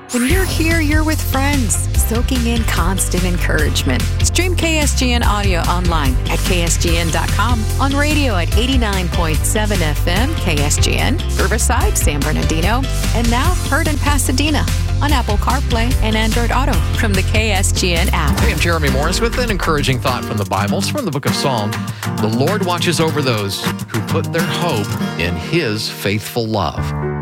When you're here, you're with friends, soaking in constant encouragement. Stream KSGN audio online at ksgn.com, on radio at 89.7 FM KSGN, Riverside, San Bernardino, and now heard in Pasadena on Apple CarPlay and Android Auto from the KSGN app. Hey, I'm Jeremy Morris with an encouraging thought from the Bible. It's from the book of Psalm. The Lord watches over those who put their hope in His faithful love.